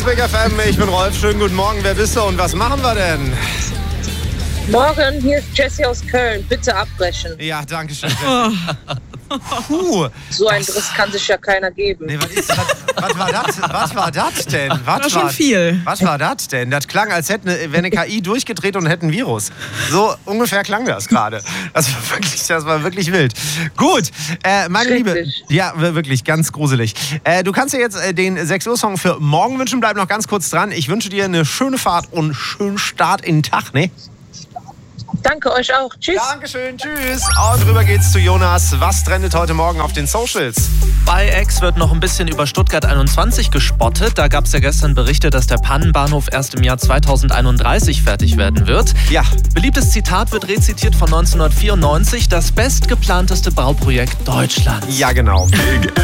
Big FM, ich bin Rolf. Schönen guten Morgen, wer bist du und was machen wir denn? Morgen, hier ist Jessie aus Köln. Bitte abbrechen. Ja, danke schön. Puh. So ein Driss kann sich ja keiner geben. Nee, was war das denn? War schon viel. Was war das denn? Das klang, als wäre eine KI durchgedreht und hätte ein Virus. So ungefähr klang das gerade. Das war wirklich wild. Gut, meine Liebe. Ja, wirklich, ganz gruselig. Du kannst dir jetzt den 6 Uhr Song für morgen wünschen. Bleib noch ganz kurz dran. Ich wünsche dir eine schöne Fahrt und einen schönen Start in den Tag, ne? Danke euch auch. Tschüss. Dankeschön, tschüss. Und rüber geht's zu Jonas. Was trendet heute Morgen auf den Socials? Bei X wird noch ein bisschen über Stuttgart 21 gespottet. Da gab es ja gestern Berichte, dass der Pannenbahnhof erst im Jahr 2031 fertig werden wird. Ja. Beliebtes Zitat wird rezitiert von 1994. Das bestgeplanteste Bauprojekt Deutschlands. Ja, genau. Big